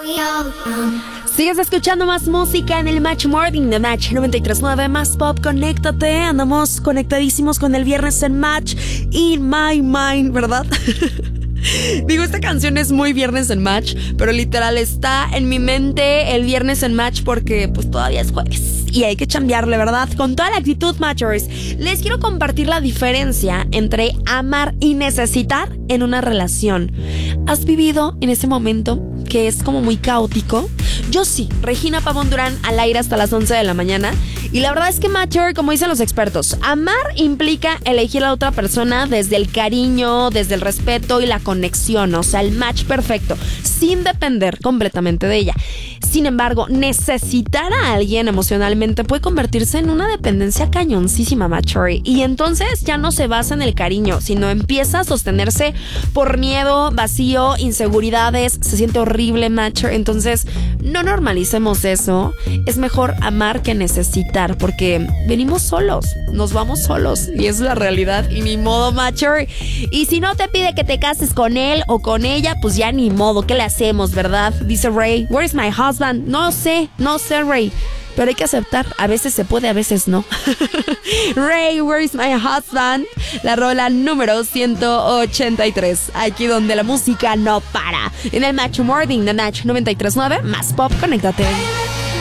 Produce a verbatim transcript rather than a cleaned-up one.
Sigues escuchando más música en el Match Morning de Match noventa y tres punto nueve, más pop, conéctate. Andamos conectadísimos con el viernes en Match In My Mind, ¿verdad? Digo, esta canción es muy viernes en Match, pero literal está en mi mente el viernes en Match porque pues todavía es jueves y hay que chambearle, ¿verdad? Con toda la actitud, Matchers. Les quiero compartir la diferencia entre amar y necesitar en una relación. ¿Has vivido en ese momento que es como muy caótico? Yo sí, Regina Pavón Durán al aire hasta las once de la mañana. Y la verdad es que, Matcher, como dicen los expertos, amar implica elegir a la otra persona desde el cariño, desde el respeto y la conexión, o sea, el match perfecto, sin depender completamente de ella. Sin embargo, necesitar a alguien emocionalmente puede convertirse en una dependencia cañoncísima, Matcher. Y entonces ya no se basa en el cariño, sino empieza a sostenerse por miedo, vacío, inseguridades. Se siente horrible, Matcher. Entonces, no normalicemos eso. Es mejor amar que necesitar, porque venimos solos, nos vamos solos y es la realidad y ni modo, Matcher. Y si no te pide que te cases con él o con ella, pues ya ni modo, ¿qué le hacemos, verdad? Dice Ray, where is my husband? No sé, no sé, Ray, pero hay que aceptar, a veces se puede, a veces no. Ray, where is my husband? La rola número ciento ochenta y tres, aquí donde la música no para, en el Match Morning de Match noventa y tres punto nueve, más pop, conéctate.